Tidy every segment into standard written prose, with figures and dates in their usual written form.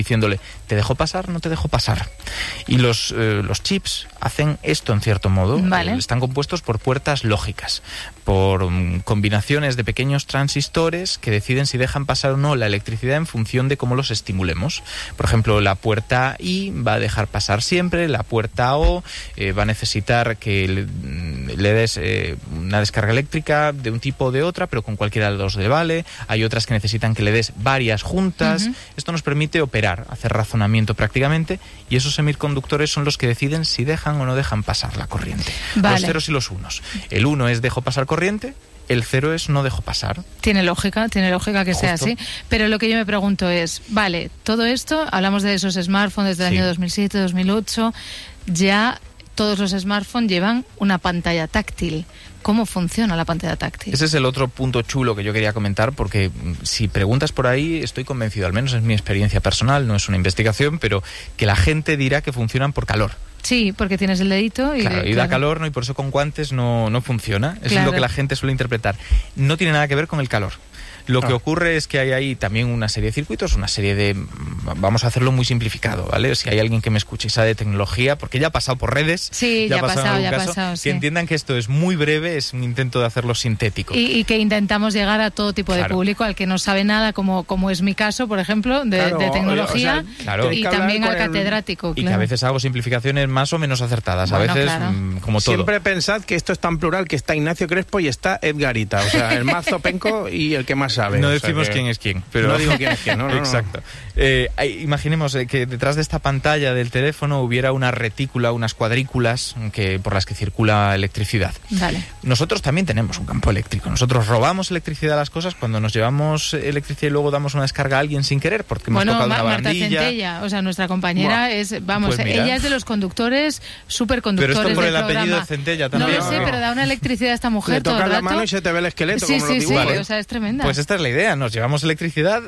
diciéndole, ¿te dejo pasar? ¿No te dejo pasar? Y los chips hacen esto en cierto modo. Vale. Están compuestos por puertas lógicas, por combinaciones de pequeños transistores que deciden si dejan pasar o no la electricidad en función de cómo los estimulemos. Por ejemplo, la puerta I va a dejar pasar siempre, la puerta O va a necesitar que le des una descarga eléctrica de un tipo o de otra, pero con cualquiera de los le vale. Hay otras que necesitan que le des varias juntas. Esto nos permite operar, hacer razonamiento prácticamente, y esos semiconductores son los que deciden si dejan o no dejan pasar la corriente. Vale. Los ceros y los unos. El 1 es dejo pasar corriente, el 0 es no dejo pasar. Tiene lógica que sea Justo. así. Pero lo que yo me pregunto es, vale, todo esto, hablamos de esos smartphones desde el año 2007, 2008, ya todos los smartphones llevan una pantalla táctil. ¿Cómo funciona la pantalla táctil? Ese es el otro punto chulo que yo quería comentar, porque si preguntas por ahí, estoy convencido, al menos es mi experiencia personal, no es una investigación, pero que la gente dirá que funcionan por calor. Sí, porque tienes el dedito y... Claro, y da calor, ¿no? Y por eso con guantes no funciona. Eso es lo que la gente suele interpretar. No tiene nada que ver con el calor. Lo que ocurre es que hay ahí también una serie de circuitos, una serie de... Vamos a hacerlo muy simplificado, ¿vale? Si hay alguien que me escuche y sabe de tecnología, porque ya ha pasado por redes... Sí, ya ha pasado, que entiendan que esto es muy breve, es un intento de hacerlo sintético. Y que intentamos llegar a todo tipo de público, al que no sabe nada, como es mi caso, por ejemplo, de tecnología, y también al catedrático. Y que a veces hago simplificaciones más o menos acertadas, bueno, a veces como todo. Siempre pensad que esto es tan plural que está Ignacio Crespo y está Edgarita, o sea, el más zopenco y el que más sabe. No decimos quién es quién, pero... No digo quién es quién, no. Exacto. Imaginemos que detrás de esta pantalla del teléfono hubiera una retícula, unas cuadrículas por las que circula electricidad. Vale. Nosotros también tenemos un campo eléctrico. Nosotros robamos electricidad a las cosas cuando nos llevamos electricidad y luego damos una descarga a alguien sin querer, porque hemos tocado una barandilla. Marta Centella, o sea, nuestra compañera pues ella es de los conductores, superconductores del programa. Pero esto por el apellido de Centella también. No lo sé, pero da una electricidad a esta mujer. Le todo tocas el rato. la mano y se te ve el esqueleto, sí, como los dibujos. Sí, o sea, es tremenda. Pues esta es la idea, nos llevamos electricidad,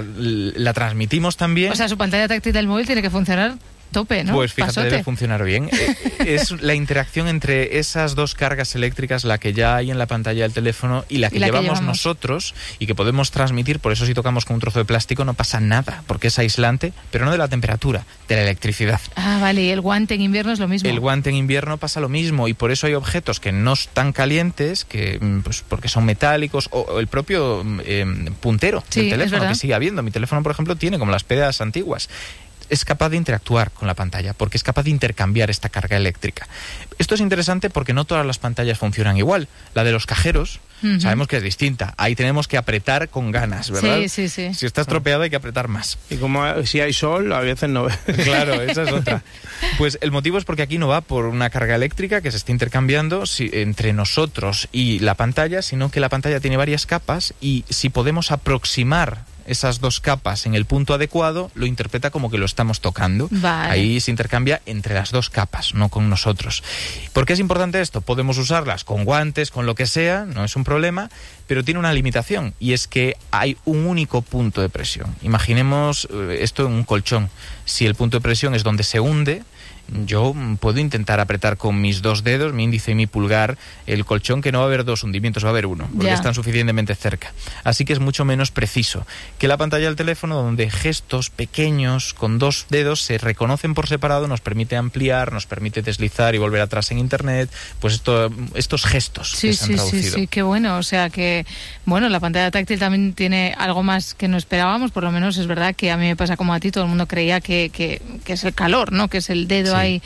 la transmitimos también. O sea, su pantalla táctil del móvil tiene que funcionar tope, ¿no? Pues fíjate, Pasote. debe funcionar bien. Es la interacción entre esas dos cargas eléctricas, la que ya hay en la pantalla del teléfono y la que llevamos nosotros, y que podemos transmitir. Por eso si tocamos con un trozo de plástico no pasa nada, porque es aislante, pero no de la temperatura, de la electricidad. Ah, vale, y el guante en invierno es lo mismo. El guante en invierno pasa lo mismo, y por eso hay objetos que no están calientes, que pues porque son metálicos, o el propio puntero del teléfono, que sigue habiendo. Mi teléfono, por ejemplo, tiene como las PDAs antiguas. Es capaz de interactuar con la pantalla, porque es capaz de intercambiar esta carga eléctrica. Esto es interesante porque no todas las pantallas funcionan igual. La de los cajeros, sabemos que es distinta. Ahí tenemos que apretar con ganas, ¿verdad? Sí. Si está estropeado hay que apretar más. Y como si hay sol, a veces no. Claro, esa es otra. Pues el motivo es porque aquí no va por una carga eléctrica que se está intercambiando entre nosotros y la pantalla, sino que la pantalla tiene varias capas, y si podemos aproximar esas dos capas en el punto adecuado, lo interpreta como que lo estamos tocando. Vale. Ahí se intercambia entre las dos capas, no con nosotros. ¿Por qué es importante esto? Podemos usarlas con guantes, con lo que sea, no es un problema, pero tiene una limitación, y es que hay un único punto de presión. Imaginemos esto en un colchón. Si el punto de presión es donde se hunde, yo puedo intentar apretar con mis dos dedos, mi índice y mi pulgar, el colchón, que no va a haber dos hundimientos, va a haber uno, porque están suficientemente cerca. Así que es mucho menos preciso que la pantalla del teléfono, donde gestos pequeños con dos dedos se reconocen por separado, nos permite ampliar, nos permite deslizar y volver atrás en internet, pues estos gestos que se han traducido. Sí, qué bueno. O sea que, bueno, la pantalla táctil también tiene algo más que no esperábamos. Por lo menos es verdad que a mí me pasa como a ti, todo el mundo creía que es el calor, ¿no? Que es el dedo ahí.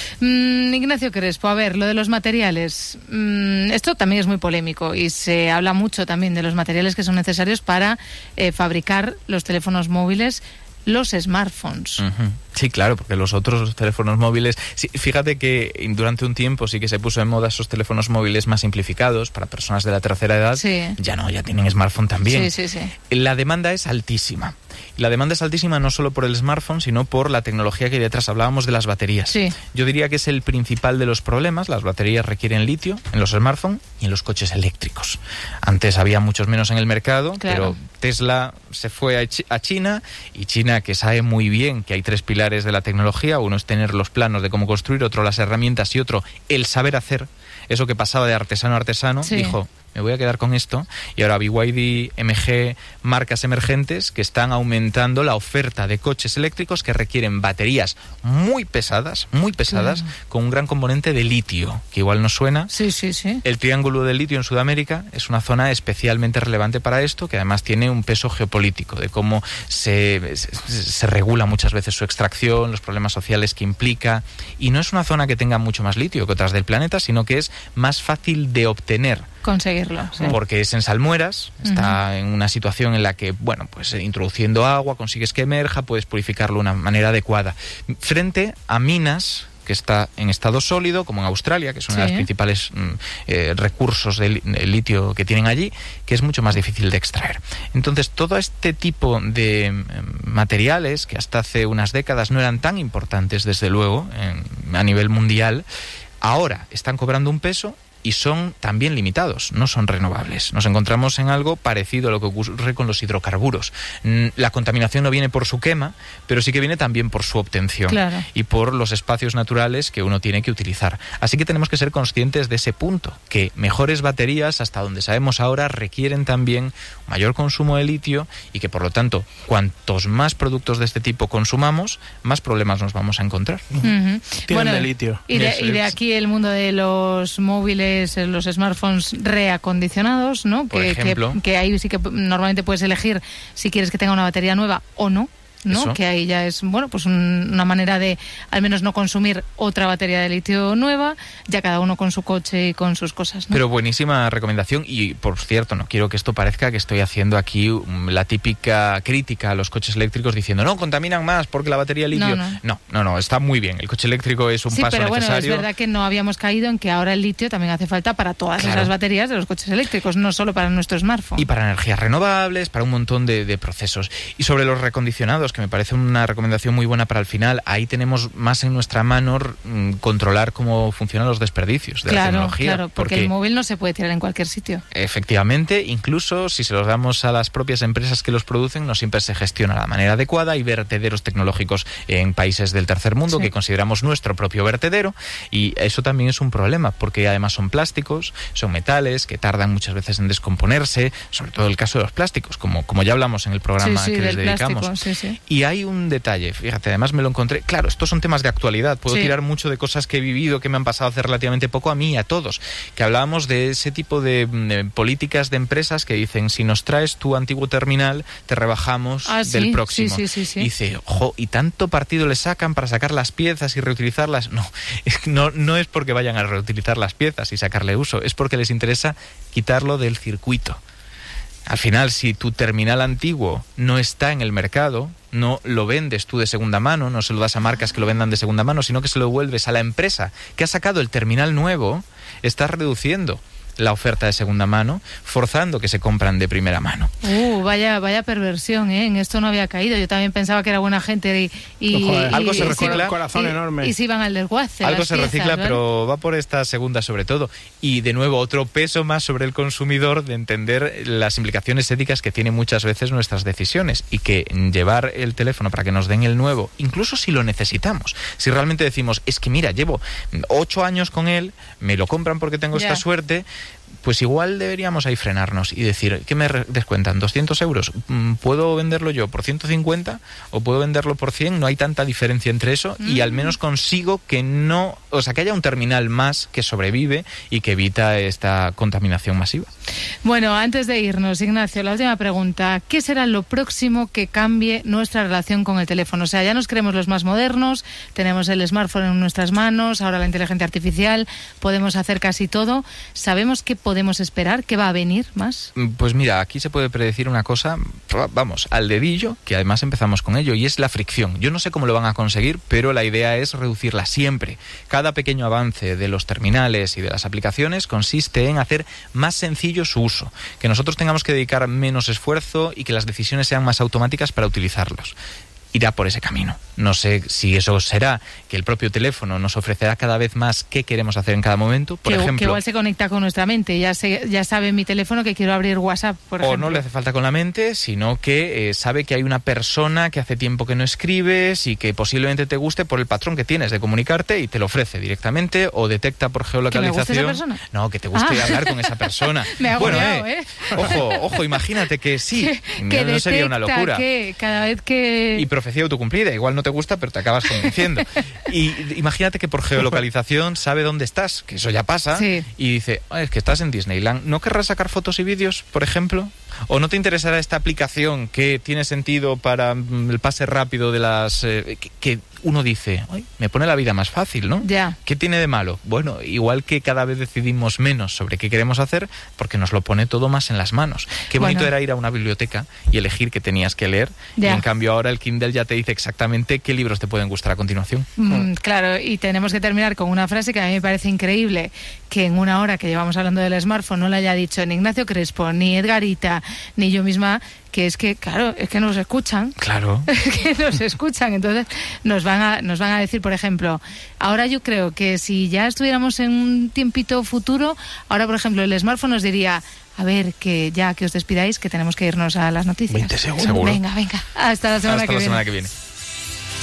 Ignacio Crespo, a ver, lo de los materiales, esto también es muy polémico, y se habla mucho también de los materiales que son necesarios para fabricar los teléfonos móviles, los smartphones. Sí, claro, porque los otros teléfonos móviles... Sí, fíjate que durante un tiempo sí que se puso en moda esos teléfonos móviles más simplificados para personas de la tercera edad. Sí. Ya tienen smartphone también. Sí. La demanda es altísima. Y la demanda es altísima no solo por el smartphone, sino por la tecnología que hay detrás. Hablábamos de las baterías. Sí. Yo diría que es el principal de los problemas. Las baterías requieren litio en los smartphones y en los coches eléctricos. Antes había muchos menos en el mercado, pero Tesla se fue a China, y China, que sabe muy bien que hay tres pilares de la tecnología: uno es tener los planos de cómo construir, otro las herramientas y otro el saber hacer. Eso que pasaba de artesano a artesano, dijo, me voy a quedar con esto. Y ahora BYD, MG, marcas emergentes que están aumentando la oferta de coches eléctricos que requieren baterías muy pesadas, con un gran componente de litio, que igual nos suena. Sí. El triángulo del litio en Sudamérica es una zona especialmente relevante para esto, que además tiene un peso geopolítico, de cómo se regula muchas veces su extracción, los problemas sociales que implica, y no es una zona que tenga mucho más litio que otras del planeta, sino que es más fácil de obtener. Conseguirlo, sí. Porque es en salmueras, está en una situación en la que, bueno, pues introduciendo agua consigues que emerja, puedes purificarlo de una manera adecuada. Frente a minas que está en estado sólido, como en Australia, que es uno de los principales recursos de litio que tienen allí, que es mucho más difícil de extraer. Entonces, todo este tipo de materiales, que hasta hace unas décadas no eran tan importantes, desde luego, a nivel mundial, ahora están cobrando un peso y son también limitados, no son renovables. Nos encontramos en algo parecido a lo que ocurre con los hidrocarburos. La contaminación no viene por su quema, pero sí que viene también por su obtención, claro, y por los espacios naturales que uno tiene que utilizar. Así que tenemos que ser conscientes de ese punto, que mejores baterías, hasta donde sabemos ahora, requieren también mayor consumo de litio y que, por lo tanto, cuantos más productos de este tipo consumamos, más problemas nos vamos a encontrar. Tienen de litio. Y de aquí el mundo de los móviles, los smartphones reacondicionados, ¿no? Por ejemplo, que ahí sí que normalmente puedes elegir si quieres que tenga una batería nueva o no, ¿no? Que ahí ya es, bueno, pues una manera de al menos no consumir otra batería de litio nueva, ya cada uno con su coche y con sus cosas, ¿no? Pero buenísima recomendación, y por cierto, no quiero que esto parezca que estoy haciendo aquí la típica crítica a los coches eléctricos diciendo, no, contaminan más porque la batería de litio... No, está muy bien, el coche eléctrico es un paso necesario. Sí, pero bueno, es verdad que no habíamos caído en que ahora el litio también hace falta para todas esas baterías de los coches eléctricos, no solo para nuestro smartphone. Y para energías renovables, para un montón de procesos. Y sobre los recondicionados, que me parece una recomendación muy buena para el final, ahí tenemos más en nuestra mano controlar cómo funcionan los desperdicios de la tecnología. Claro, porque el móvil no se puede tirar en cualquier sitio. Efectivamente, incluso si se los damos a las propias empresas que los producen, no siempre se gestiona de la manera adecuada. Hay vertederos tecnológicos en países del tercer mundo que consideramos nuestro propio vertedero, y eso también es un problema, porque además son plásticos, son metales que tardan muchas veces en descomponerse, sobre todo el caso de los plásticos, como ya hablamos en el programa que les dedicamos. Plástico, y hay un detalle, fíjate, además me lo encontré, claro, estos son temas de actualidad, puedo tirar mucho de cosas que he vivido, que me han pasado hace relativamente poco a mí y a todos, que hablábamos de ese tipo de políticas de empresas que dicen, si nos traes tu antiguo terminal, te rebajamos del próximo. Sí. Y dice, ojo, ¿y tanto partido le sacan para sacar las piezas y reutilizarlas? No es porque vayan a reutilizar las piezas y sacarle uso, es porque les interesa quitarlo del circuito. Al final, si tu terminal antiguo no está en el mercado, no lo vendes tú de segunda mano, no se lo das a marcas que lo vendan de segunda mano, sino que se lo devuelves a la empresa que ha sacado el terminal nuevo, estás reduciendo la oferta de segunda mano, forzando que se compran de primera mano. Vaya perversión, ¿eh? En esto no había caído. Yo también pensaba que era buena gente y algo se recicla, corazón enorme. Y se iban al desguace. Algo se recicla, pero va por esta segunda sobre todo. Y de nuevo, otro peso más sobre el consumidor de entender las implicaciones éticas que tienen muchas veces nuestras decisiones, y que llevar el teléfono para que nos den el nuevo, incluso si lo necesitamos, si realmente decimos, es que mira, llevo 8 años con él, me lo compran porque tengo esta suerte, pues igual deberíamos ahí frenarnos y decir, ¿qué me descuentan? ¿200 euros? ¿Puedo venderlo yo por 150 o puedo venderlo por 100? No hay tanta diferencia entre eso, y al menos consigo que que haya un terminal más que sobrevive y que evita esta contaminación masiva. Bueno, antes de irnos, Ignacio, la última pregunta. ¿Qué será lo próximo que cambie nuestra relación con el teléfono? O sea, ya nos creemos los más modernos, tenemos el smartphone en nuestras manos, ahora la inteligencia artificial, podemos hacer casi todo. ¿Sabemos qué podemos esperar? ¿Qué va a venir más? Pues mira, aquí se puede predecir una cosa, vamos, al dedillo, que además empezamos con ello, y es la fricción. Yo no sé cómo lo van a conseguir, pero la idea es reducirla siempre. Cada pequeño avance de los terminales y de las aplicaciones consiste en hacer más sencillo su uso, que nosotros tengamos que dedicar menos esfuerzo y que las decisiones sean más automáticas para utilizarlos. Irá por ese camino. No sé si eso será que el propio teléfono nos ofrecerá cada vez más qué queremos hacer en cada momento. Por ejemplo, que igual se conecta con nuestra mente. Ya sabe mi teléfono que quiero abrir WhatsApp, por ejemplo. O no le hace falta con la mente, sino que sabe que hay una persona que hace tiempo que no escribes y que posiblemente te guste por el patrón que tienes de comunicarte y te lo ofrece directamente, o detecta por geolocalización. ¿Que me guste esa persona? No, que te guste hablar con esa persona. Me ha bueno, agobiado, ojo, imagínate que sí. que no sería una locura. Que cada vez que... Y profecía autocumplida, igual no te gusta, pero te acabas convenciendo. Y imagínate que por geolocalización sabe dónde estás, que eso ya pasa, sí. Y dice, es que estás en Disneyland, ¿no querrás sacar fotos y vídeos, por ejemplo? ¿O no te interesará esta aplicación que tiene sentido para el pase rápido de las... que uno dice, me pone la vida más fácil, ¿no? Ya. ¿Qué tiene de malo? Bueno, igual que cada vez decidimos menos sobre qué queremos hacer, porque nos lo pone todo más en las manos. Qué bonito era ir a una biblioteca y elegir qué tenías que leer. Ya. Y en cambio ahora el Kindle ya te dice exactamente qué libros te pueden gustar a continuación. Claro, y tenemos que terminar con una frase que a mí me parece increíble, que en una hora que llevamos hablando del smartphone no la haya dicho ni Ignacio Crespo, ni Edgarita, ni yo misma, que es que, claro, es que nos escuchan. Claro. Es que nos escuchan. Entonces nos van a decir, por ejemplo, ahora yo creo que si ya estuviéramos en un tiempito futuro, ahora, por ejemplo, el smartphone nos diría, a ver, que ya que os despidáis, que tenemos que irnos a las noticias. 20 segundos. Venga. Hasta la semana que viene. Hasta la semana que viene.